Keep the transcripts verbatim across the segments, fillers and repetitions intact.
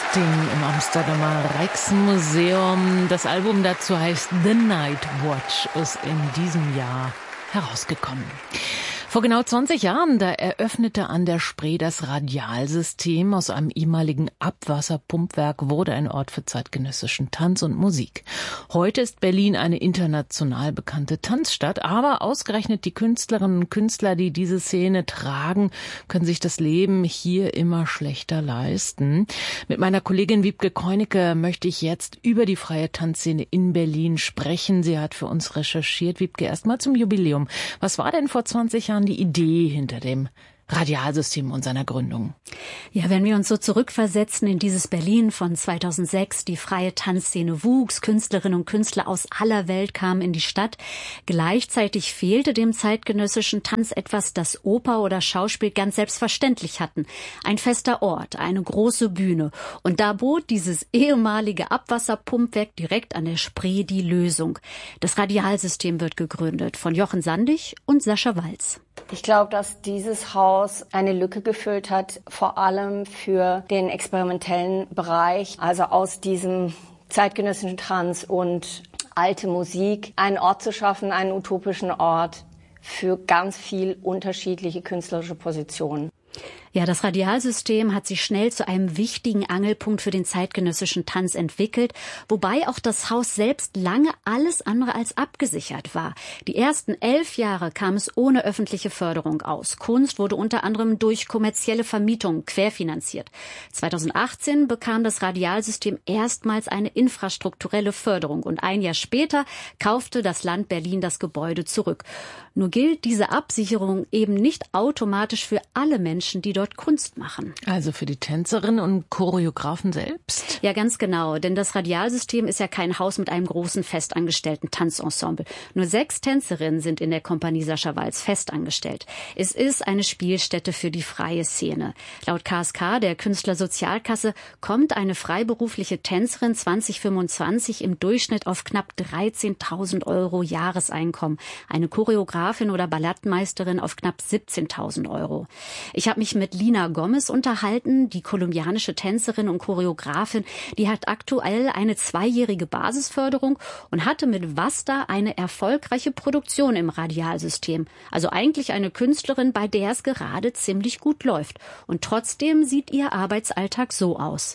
Acting im Amsterdamer Rijksmuseum. Das Album dazu heißt The Night Watch, ist in diesem Jahr herausgekommen. Vor genau zwanzig Jahren, da eröffnete an der Spree das Radialsystem. Aus einem ehemaligen Abwasserpumpwerk wurde ein Ort für zeitgenössischen Tanz und Musik. Heute ist Berlin eine international bekannte Tanzstadt, aber ausgerechnet die Künstlerinnen und Künstler, die diese Szene tragen, können sich das Leben hier immer schlechter leisten. Mit meiner Kollegin Wiebke Koinecke möchte ich jetzt über die freie Tanzszene in Berlin sprechen. Sie hat für uns recherchiert. Wiebke, erst mal zum Jubiläum. Was war denn vor zwanzig Jahren die Idee hinter dem Radialsystem und seiner Gründung? Ja, wenn wir uns so zurückversetzen in dieses Berlin von zweitausendsechs, die freie Tanzszene wuchs, Künstlerinnen und Künstler aus aller Welt kamen in die Stadt. Gleichzeitig fehlte dem zeitgenössischen Tanz etwas, das Oper oder Schauspiel ganz selbstverständlich hatten. Ein fester Ort, eine große Bühne. Und da bot dieses ehemalige Abwasserpumpwerk direkt an der Spree die Lösung. Das Radialsystem wird gegründet von Jochen Sandig und Sascha Walz. Ich glaube, dass dieses Haus eine Lücke gefüllt hat, vor allem für den experimentellen Bereich, also aus diesem zeitgenössischen Tanz und alte Musik, einen Ort zu schaffen, einen utopischen Ort für ganz viel unterschiedliche künstlerische Positionen. Ja, das Radialsystem hat sich schnell zu einem wichtigen Angelpunkt für den zeitgenössischen Tanz entwickelt, wobei auch das Haus selbst lange alles andere als abgesichert war. Die ersten elf Jahre kam es ohne öffentliche Förderung aus. Kunst wurde unter anderem durch kommerzielle Vermietung querfinanziert. zweitausendachtzehn bekam das Radialsystem erstmals eine infrastrukturelle Förderung und ein Jahr später kaufte das Land Berlin das Gebäude zurück. Nur gilt diese Absicherung eben nicht automatisch für alle Menschen, die dort Kunst machen. Also für die Tänzerinnen und Choreografen selbst? Ja, ganz genau, denn das Radialsystem ist ja kein Haus mit einem großen festangestellten Tanzensemble. Nur sechs Tänzerinnen sind in der Kompanie Sascha Walz festangestellt. Es ist eine Spielstätte für die freie Szene. Laut K S K, der Künstlersozialkasse, kommt eine freiberufliche Tänzerin zwanzig fünfundzwanzig im Durchschnitt auf knapp dreizehntausend Euro Jahreseinkommen. Eine Choreografin oder Ballettmeisterin auf knapp siebzehntausend Euro. Ich habe mich mit Lina Gomez unterhalten, die kolumbianische Tänzerin und Choreografin. Die hat aktuell eine zweijährige Basisförderung und hatte mit Vasta eine erfolgreiche Produktion im Radialsystem. Also eigentlich eine Künstlerin, bei der es gerade ziemlich gut läuft. Und trotzdem sieht ihr Arbeitsalltag so aus.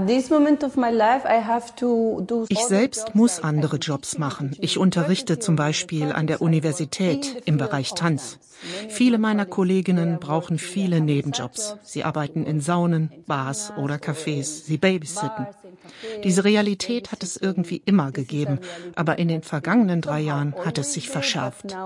Ich selbst muss andere Jobs machen. Ich unterrichte zum Beispiel an der Universität im Bereich Tanz. Viele meiner Kolleginnen brauchen viele Nebenjobs. Sie arbeiten in Saunen, Bars oder Cafés. Sie babysitten. Diese Realität hat es irgendwie immer gegeben, aber in den vergangenen drei Jahren hat es sich verschärft.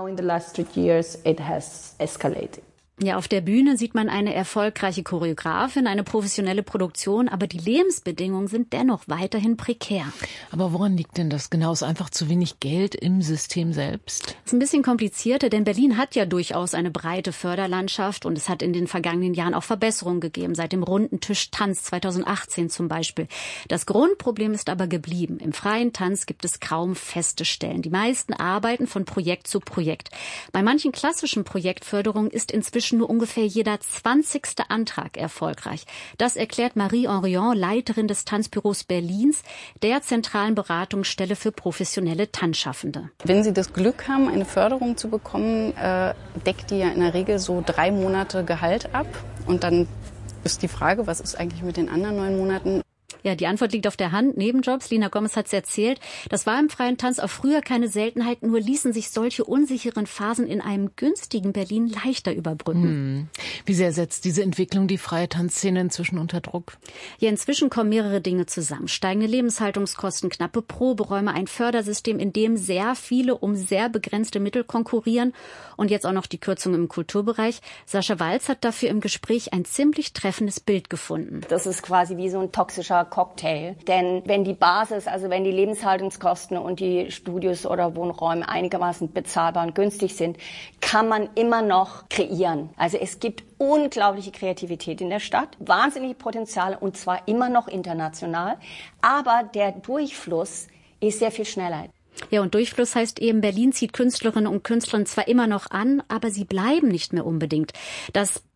Ja, auf der Bühne sieht man eine erfolgreiche Choreografin, eine professionelle Produktion, aber die Lebensbedingungen sind dennoch weiterhin prekär. Aber woran liegt denn das genau? Ist einfach zu wenig Geld im System selbst? Das ist ein bisschen komplizierter, denn Berlin hat ja durchaus eine breite Förderlandschaft und es hat in den vergangenen Jahren auch Verbesserungen gegeben, seit dem runden Tisch Tanz zweitausendachtzehn zum Beispiel. Das Grundproblem ist aber geblieben. Im freien Tanz gibt es kaum feste Stellen. Die meisten arbeiten von Projekt zu Projekt. Bei manchen klassischen Projektförderungen ist inzwischen nur ungefähr jeder zwanzigste Antrag erfolgreich. Das erklärt Marie Henrion, Leiterin des Tanzbüros Berlins, der zentralen Beratungsstelle für professionelle Tanzschaffende. Wenn Sie das Glück haben, eine Förderung zu bekommen, äh, deckt die ja in der Regel so drei Monate Gehalt ab. Und dann ist die Frage, was ist eigentlich mit den anderen neun Monaten? Ja, die Antwort liegt auf der Hand. Nebenjobs, Lina Gomez hat es erzählt. Das war im freien Tanz auch früher keine Seltenheit, nur ließen sich solche unsicheren Phasen in einem günstigen Berlin leichter überbrücken. Hm. Wie sehr setzt diese Entwicklung die freie Tanzszene inzwischen unter Druck? Ja, inzwischen kommen mehrere Dinge zusammen. Steigende Lebenshaltungskosten, knappe Proberäume, ein Fördersystem, in dem sehr viele um sehr begrenzte Mittel konkurrieren und jetzt auch noch die Kürzung im Kulturbereich. Sascha Walz hat dafür im Gespräch ein ziemlich treffendes Bild gefunden. Das ist quasi wie so ein toxischer Cocktail. Denn wenn die Basis, also wenn die Lebenshaltungskosten und die Studios oder Wohnräume einigermaßen bezahlbar und günstig sind, kann man immer noch kreieren. Also es gibt unglaubliche Kreativität in der Stadt, wahnsinnige Potenziale und zwar immer noch international. Aber der Durchfluss ist sehr viel schneller. Ja, und Durchfluss heißt eben, Berlin zieht Künstlerinnen und Künstler zwar immer noch an, aber sie bleiben nicht mehr unbedingt. Das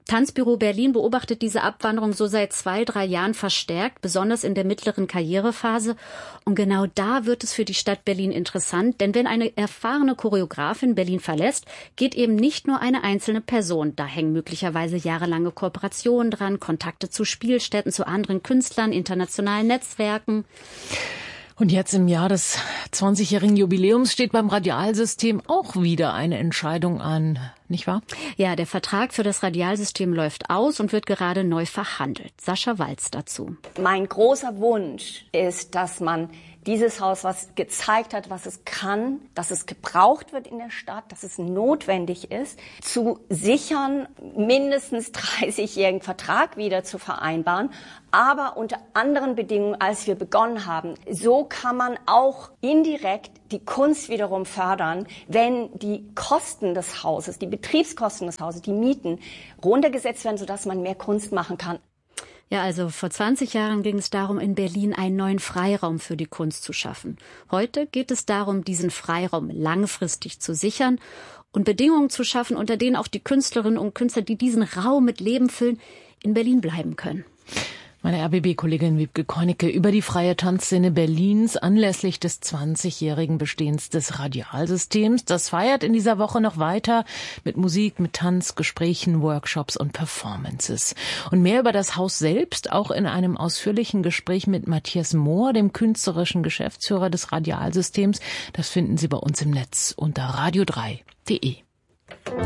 Tanzbüro Berlin beobachtet diese Abwanderung so seit zwei, drei Jahren verstärkt, besonders in der mittleren Karrierephase. Und genau da wird es für die Stadt Berlin interessant, denn wenn eine erfahrene Choreografin Berlin verlässt, geht eben nicht nur eine einzelne Person. Da hängen möglicherweise jahrelange Kooperationen dran, Kontakte zu Spielstätten, zu anderen Künstlern, internationalen Netzwerken. Und jetzt im Jahr des zwanzigjährigen Jubiläums steht beim Radialsystem auch wieder eine Entscheidung an, nicht wahr? Ja, der Vertrag für das Radialsystem läuft aus und wird gerade neu verhandelt. Sascha Walz dazu. Mein großer Wunsch ist, dass man dieses Haus, was gezeigt hat, was es kann, dass es gebraucht wird in der Stadt, dass es notwendig ist, zu sichern, mindestens dreißigjährigen Vertrag wieder zu vereinbaren, aber unter anderen Bedingungen, als wir begonnen haben. So kann man auch indirekt die Kunst wiederum fördern, wenn die Kosten des Hauses, die Betriebskosten des Hauses, die Mieten runtergesetzt werden, sodass man mehr Kunst machen kann. Ja, also vor zwanzig Jahren ging es darum, in Berlin einen neuen Freiraum für die Kunst zu schaffen. Heute geht es darum, diesen Freiraum langfristig zu sichern und Bedingungen zu schaffen, unter denen auch die Künstlerinnen und Künstler, die diesen Raum mit Leben füllen, in Berlin bleiben können. Meine R B B-Kollegin Wiebke Konnicke über die freie Tanzszene Berlins anlässlich des zwanzigjährigen Bestehens des Radialsystems. Das feiert in dieser Woche noch weiter mit Musik, mit Tanz, Gesprächen, Workshops und Performances. Und mehr über das Haus selbst auch in einem ausführlichen Gespräch mit Matthias Mohr, dem künstlerischen Geschäftsführer des Radialsystems. Das finden Sie bei uns im Netz unter radio drei punkt de.